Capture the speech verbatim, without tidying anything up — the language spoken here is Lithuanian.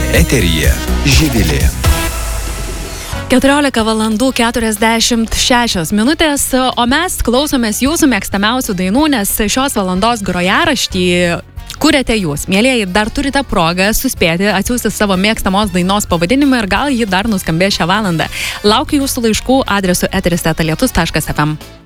Eteryje Živilė. keturiolika valandų keturiasdešimt šešios minutės, o mes klausomės jūsų mėgstamiausių dainų, nes šios valandos grojaraštį kuriate jūs. Mielieji, dar turite progą suspėti atsiųsti savo mėgstamos dainos pavadinimą ir gal ji dar nuskambės šią valandą. Laukiu jūsų laiškų adresu eteris eta lietus taškas ef em.